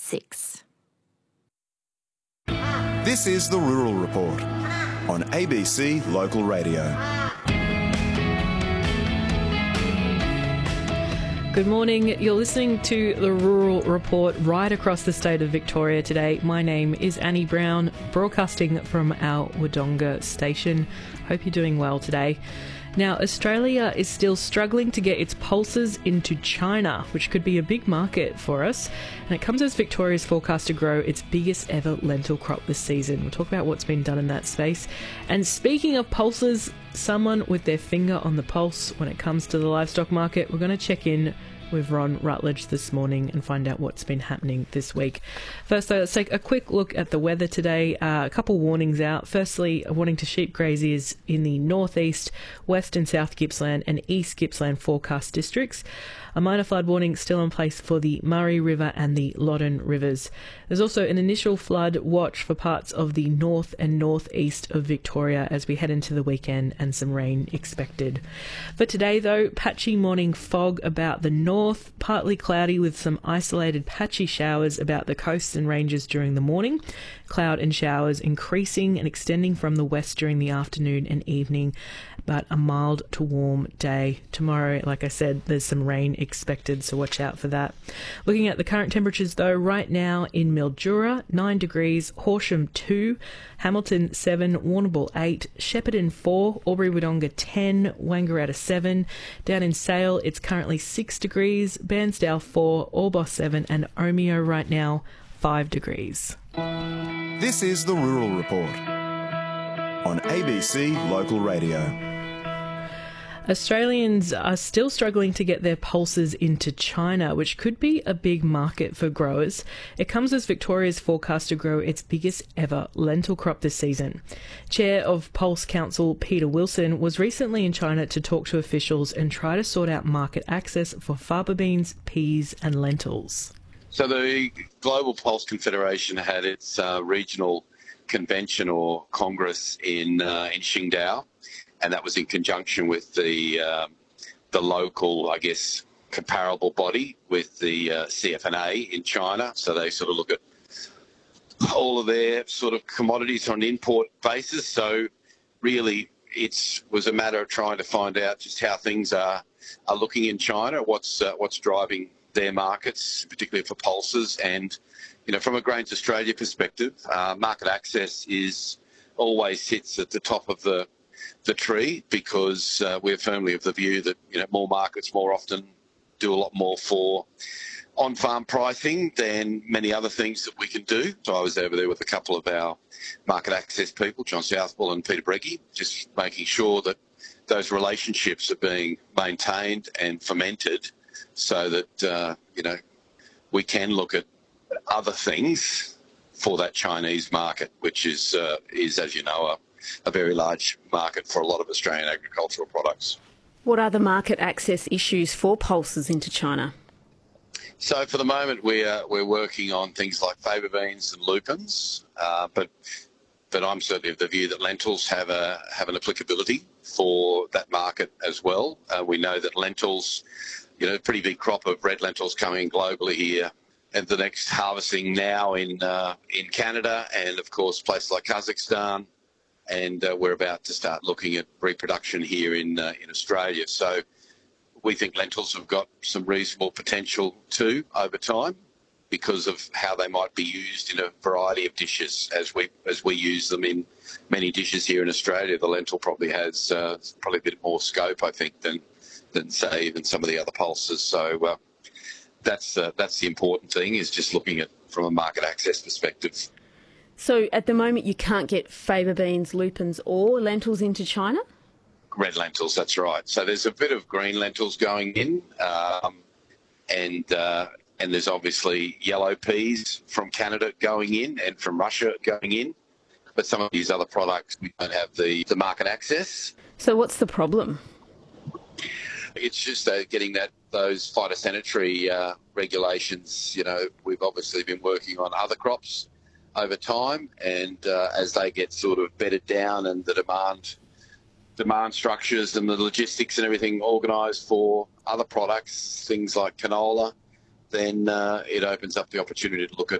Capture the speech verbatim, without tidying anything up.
six. This is the Rural Report on A B C Local Radio. Good morning. You're listening to the Rural Report right across the state of Victoria today. My name is Annie Brown, broadcasting from our Wodonga station. Hope you're doing well today. Now, Australia is still struggling to get its pulses into China, which could be a big market for us. And it comes as Victoria is forecast to grow its biggest ever lentil crop this season. We'll talk about what's been done in that space. And speaking of pulses, someone with their finger on the pulse when it comes to the livestock market, we're going to check in with Ron Rutledge this morning and find out what's been happening this week. First, though, let's take a quick look at the weather today. Uh, a couple warnings out. Firstly, a warning to sheep graziers in the northeast, west and south Gippsland and east Gippsland forecast districts. A minor flood warning still in place for the Murray River and the Loddon Rivers. There's also an initial flood watch for parts of the north and northeast of Victoria as we head into the weekend, and some rain expected. For today, though, patchy morning fog about the north, partly cloudy with some isolated patchy showers about the coasts and ranges during the morning. Cloud and showers increasing and extending from the west during the afternoon and evening, but a mild to warm day. Tomorrow, like I said, there's some rain expected, so watch out for that. Looking at the current temperatures, though, right now in Mildura, nine degrees, Horsham two, Hamilton seven, Warrnambool eight, Shepparton four, Albury-Wodonga ten, Wangaratta seven. Down in Sale, it's currently six degrees, Bairnsdale four, Orbost seven, and Omeo right now five degrees. This is the Rural Report on A B C Local Radio. Australians are still struggling to get their pulses into China, which could be a big market for growers. It comes as Victoria's forecast to grow its biggest ever lentil crop this season. Chair of Pulse Council Peter Wilson was recently in China to talk to officials and try to sort out market access for faba beans, peas and lentils. So the Global Pulse Confederation had its uh, regional convention or congress in uh, in Qingdao, and that was in conjunction with the um, the local, I guess, comparable body with the uh, C F N A in China. So they sort of look at all of their sort of commodities on an import basis. So really, it was a matter of trying to find out just how things are are looking in China, what's uh, what's driving their markets, particularly for pulses. And, you know, from a Grains Australia perspective, uh, market access is always sits at the top of the the tree, because uh, we're firmly of the view that, you know, more markets more often do a lot more for on-farm pricing than many other things that we can do. So I was over there with a couple of our market access people, John Southwell and Peter Breggy, just making sure that those relationships are being maintained and fomented, so that, uh, you know, we can look at other things for that Chinese market, which is, uh, is as you know, a, a very large market for a lot of Australian agricultural products. What are the market access issues for pulses into China? So for the moment, we're, we're working on things like faba beans and lupins, uh, but but I'm certainly of the view that lentils have a have an applicability for that market as well. Uh, we know that lentils, you know, a pretty big crop of red lentils coming globally here, and the next harvesting now in uh, in Canada, and of course places like Kazakhstan, and uh, we're about to start looking at reproduction here in uh, in Australia. So we think lentils have got some reasonable potential too over time, because of how they might be used in a variety of dishes as we as we use them in many dishes here in Australia. The lentil probably has uh, probably a bit more scope, I think, than than say even some of the other pulses. So uh, that's uh, that's the important thing, is just looking at from a market access perspective. So at the moment you can't get faba beans, lupins or lentils into China? Red lentils, that's right. So there's a bit of green lentils going in, um, and uh, and there's obviously yellow peas from Canada going in and from Russia going in. But some of these other products, we don't have the, the market access. So what's the problem? It's just uh, getting that those phytosanitary uh, regulations. You know, we've obviously been working on other crops over time, and uh, as they get sort of bedded down and the demand demand structures and the logistics and everything organised for other products, things like canola, then uh, it opens up the opportunity to look at